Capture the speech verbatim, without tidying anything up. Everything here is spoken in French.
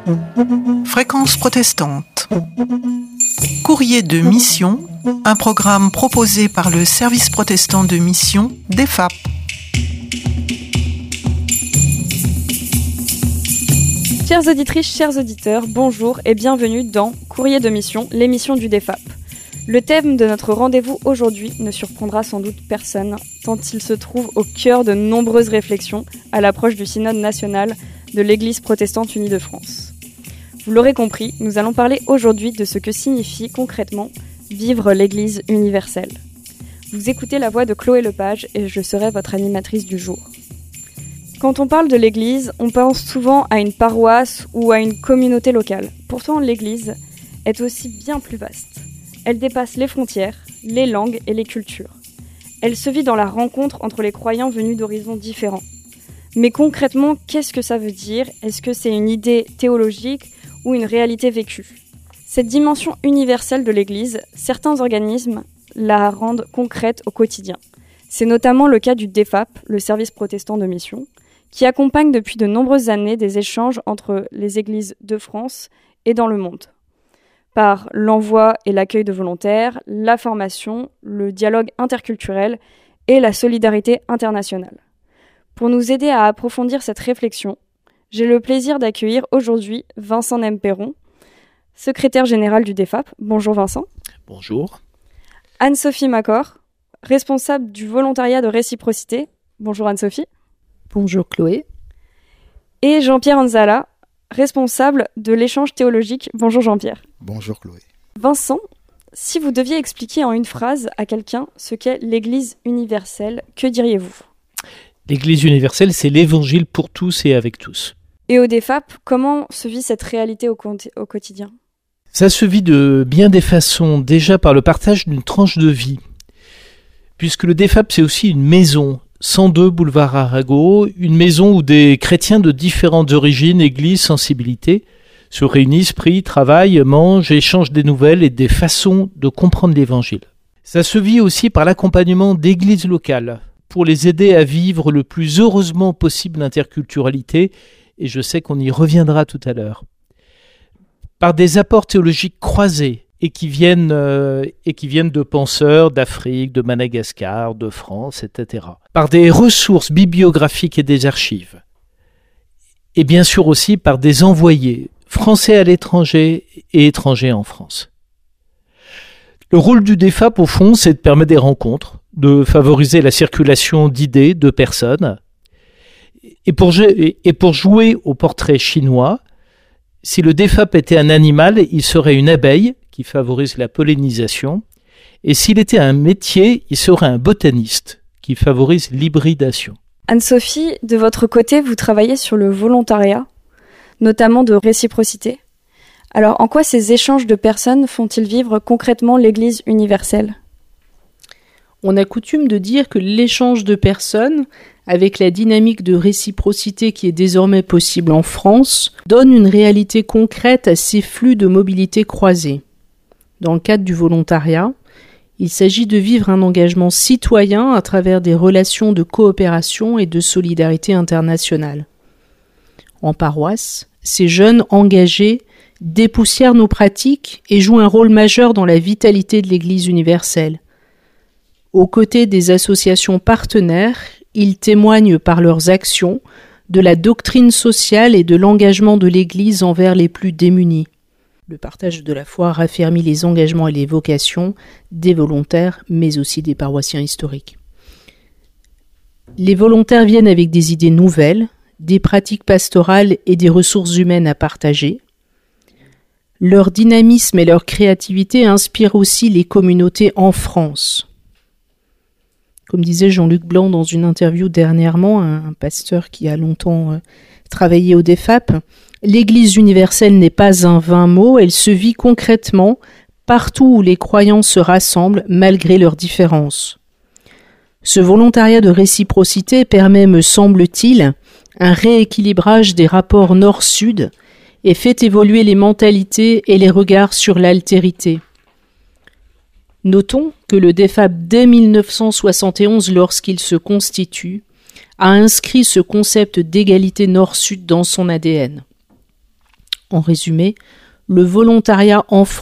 Fréquence protestante. Courrier de mission, un programme proposé par le service protestant de mission D E F A P. Chères auditrices, chers auditeurs, bonjour et bienvenue dans Courrier de mission, l'émission du D E F A P. Le thème de notre rendez-vous aujourd'hui ne surprendra sans doute personne, tant il se trouve au cœur de nombreuses réflexions à l'approche du synode national de l'Église protestante unie de France. Vous l'aurez compris, nous allons parler aujourd'hui de ce que signifie concrètement vivre l'Église universelle. Vous écoutez la voix de Chloé Lepage et je serai votre animatrice du jour. Quand on parle de l'Église, on pense souvent à une paroisse ou à une communauté locale. Pourtant, l'Église est aussi bien plus vaste. Elle dépasse les frontières, les langues et les cultures. Elle se vit dans la rencontre entre les croyants venus d'horizons différents. Mais concrètement, qu'est-ce que ça veut dire ? Est-ce que c'est une idée théologique ou une réalité vécue ? Cette dimension universelle de l'Église, certains organismes la rendent concrète au quotidien. C'est notamment le cas du D E F A P, le service protestant de mission, qui accompagne depuis de nombreuses années des échanges entre les églises de France et dans le monde, par l'envoi et l'accueil de volontaires, la formation, le dialogue interculturel et la solidarité internationale. Pour nous aider à approfondir cette réflexion, j'ai le plaisir d'accueillir aujourd'hui Vincent Nemperon, secrétaire général du D E F A P. Bonjour Vincent. Bonjour. Anne-Sophie Macor, responsable du volontariat de réciprocité. Bonjour Anne-Sophie. Bonjour Chloé. Et Jean-Pierre Anzala, responsable de l'échange théologique. Bonjour Jean-Pierre. Bonjour Chloé. Vincent, si vous deviez expliquer en une phrase à quelqu'un ce qu'est l'Église universelle, que diriez-vous ? L'Église universelle, c'est l'évangile pour tous et avec tous. Et au D E F A P, comment se vit cette réalité au, co- au quotidien ? Ça se vit de bien des façons, déjà par le partage d'une tranche de vie. Puisque le D E F A P, c'est aussi une maison, cent deux boulevard Arago, une maison où des chrétiens de différentes origines, églises, sensibilités, se réunissent, prient, travaillent, mangent, échangent des nouvelles et des façons de comprendre l'Évangile. Ça se vit aussi par l'accompagnement d'églises locales, pour les aider à vivre le plus heureusement possible l'interculturalité, et je sais qu'on y reviendra tout à l'heure. Par des apports théologiques croisés, et qui viennent, euh, et qui viennent de penseurs d'Afrique, de Madagascar, de France, et cetera. Par des ressources bibliographiques et des archives. Et bien sûr aussi par des envoyés, français à l'étranger et étrangers en France. Le rôle du D E F A P, au fond, c'est de permettre des rencontres, de favoriser la circulation d'idées, de personnes. Et pour, et pour jouer au portrait chinois, si le D E F A P était un animal, il serait une abeille qui favorise la pollinisation. Et s'il était un métier, il serait un botaniste qui favorise l'hybridation. Anne-Sophie, de votre côté, vous travaillez sur le volontariat, notamment de réciprocité. Alors, en quoi ces échanges de personnes font-ils vivre concrètement l'Église universelle ? On a coutume de dire que l'échange de personnes, avec la dynamique de réciprocité qui est désormais possible en France, donne une réalité concrète à ces flux de mobilité croisés. Dans le cadre du volontariat, il s'agit de vivre un engagement citoyen à travers des relations de coopération et de solidarité internationale. En paroisse, ces jeunes engagés dépoussièrent nos pratiques et jouent un rôle majeur dans la vitalité de l'Église universelle. Aux côtés des associations partenaires, ils témoignent par leurs actions de la doctrine sociale et de l'engagement de l'Église envers les plus démunis. Le partage de la foi raffermit les engagements et les vocations des volontaires, mais aussi des paroissiens historiques. Les volontaires viennent avec des idées nouvelles, des pratiques pastorales et des ressources humaines à partager. Leur dynamisme et leur créativité inspirent aussi les communautés en France. Comme disait Jean-Luc Blanc dans une interview dernièrement, un pasteur qui a longtemps euh, travaillé au D E F A P, l'Église universelle n'est pas un vain mot, elle se vit concrètement partout où les croyants se rassemblent malgré leurs différences. Ce volontariat de réciprocité permet, me semble-t-il, un rééquilibrage des rapports nord-sud et fait évoluer les mentalités et les regards sur l'altérité. Notons que le D E F A P, dès mille neuf cent soixante et onze, lorsqu'il se constitue, a inscrit ce concept d'égalité nord-sud dans son A D N. En résumé, le volontariat en France